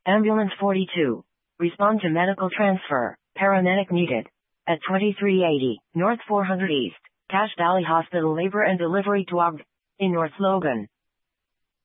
Ambulance 42. Respond to medical transfer. Paramedic needed. At 2380 North 400 East, Cache Valley Hospital, labor and delivery to AUG. In North Logan.